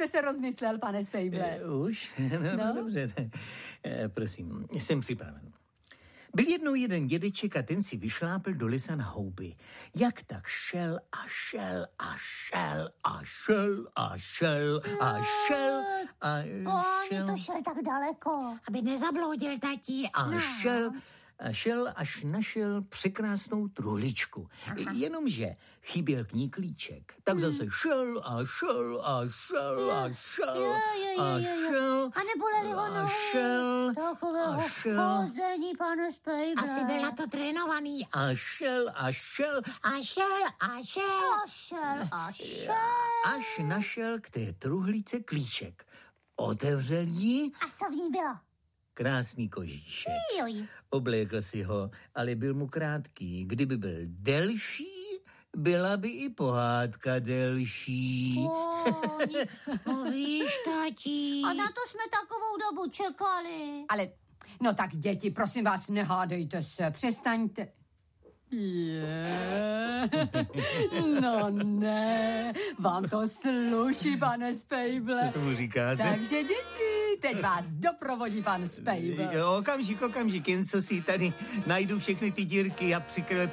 se rozmyslel, pane Spejble? Už? No. Dobře. Prosím, jsem připraven. Byl jednou jeden dědeček a ten si vyšlápl do lesa na houby. Jak tak šel a šel a šel a šel a šel a šel a šel. To šel tak daleko. Aby nezabloudil, tatí. A šel, až našel překrásnou truhličku. Jenomže chyběl k ní klíček. Tak zase šel a šel a šel a šel a šel. A neboleli ho nohy. Takového chození, pane Spejble. Asi byl na to trénovaný. A šel a šel a šel a šel a šel a šel. Až našel k té truhlice klíček. Otevřel ji. A co v ní bylo? Krásný kožíšek. Oblékl si ho, ale byl mu krátký. Kdyby byl delší, byla by i pohádka delší. Víš, tatí. A na to jsme takovou dobu čekali. Ale, no tak děti, prosím vás, nehádejte se, přestaňte. No ne, vám to sluší, pane Spejble. Co tomu říkáte? Takže děti, teď vás doprovodí pan Spejble. Okamžik, jen co si tady najdu všechny ty dírky a přikryju